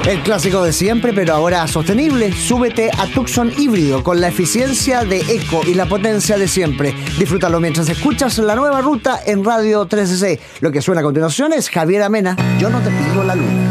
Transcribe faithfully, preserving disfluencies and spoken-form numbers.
El clásico de siempre, pero ahora sostenible. Súbete a Tucson híbrido con la eficiencia de Eco y la potencia de siempre. Disfrútalo mientras escuchas la nueva ruta en Radio trece C. Lo que suena a continuación es Javier Amena, Yo no te pido la luna.